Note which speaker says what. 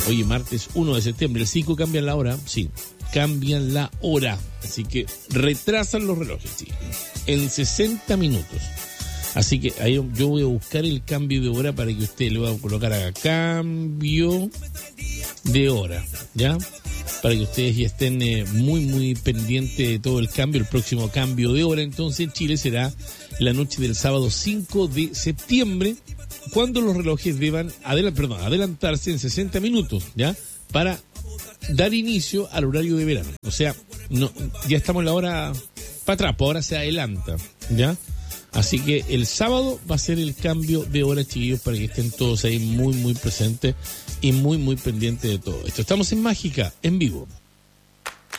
Speaker 1: Hoy martes 1 de septiembre. El 5 cambian la hora, sí, cambian la hora. Así que retrasan los relojes, sí, en 60 minutos. Así que ahí yo voy a buscar el cambio de hora para que usted le va a colocar acá cambio de hora, ¿ya? Para que ustedes ya estén muy pendientes de todo el cambio. El próximo cambio de hora entonces en Chile será la noche del sábado 5 de septiembre, cuando los relojes deban adelantarse en 60 minutos, ¿ya? Para dar inicio al horario de verano. O sea, no, ya estamos en la hora para atrás, pues ahora se adelanta, ¿ya? Así que el sábado va a ser el cambio de hora, chiquillos, para que estén todos ahí muy presentes y muy pendientes de todo esto. Estamos en Mágica, en vivo.